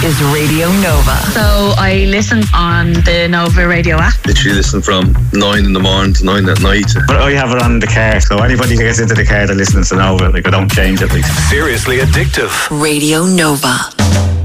is Radio Nova. So I listen on the Nova Radio app. Literally listen from 9 in the morning to 9 at night. But I have it on the car, so anybody who gets into the car that listens to Nova, like, I don't change it. Like. Seriously addictive. Radio Nova.